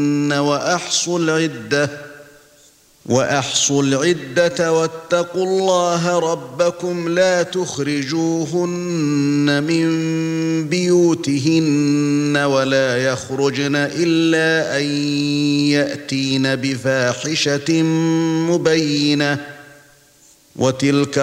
وأحصوا العدة واتقوا الله ربكم لا تخرجوهن من بيوتهن ولا يخرجن إلا أن يأتين بفاحشة مبينة وتلك